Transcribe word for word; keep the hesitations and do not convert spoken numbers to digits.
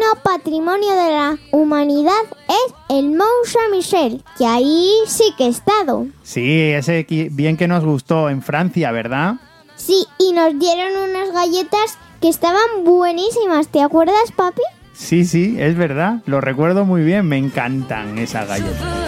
patrimonio de la humanidad es el Mont Saint-Michel, que ahí sí que he estado. Sí, ese bien que nos gustó en Francia, ¿verdad? Sí, y nos dieron unas galletas que estaban buenísimas. ¿Te acuerdas, papi? Sí, sí, es verdad. Lo recuerdo muy bien. Me encantan esas galletas.